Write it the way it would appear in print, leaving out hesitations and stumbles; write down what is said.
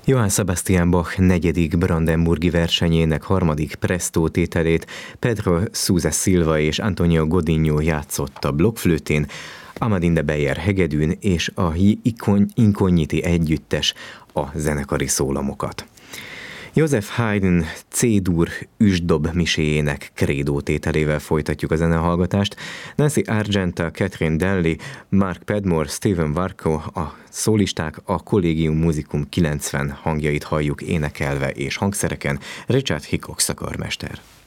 Johann Sebastian Bach negyedik brandenburgi versenyének harmadik Presto tételét Pedro Sousa Silva és Antonio Godinho játszotta blokkflőtén, Amadine de Beyer hegedűn és a Incogniti együttes a zenekari szólamokat. Joseph Haydn C-dur üsdob miséjének Credo tételével folytatjuk a zenehallgatást. Nancy Argenta, Catherine Denley, Mark Padmore, Stephen Warko, a szólisták, a Collegium Musicum 90 hangjait halljuk énekelve és hangszereken, Richard Hickox a karmester.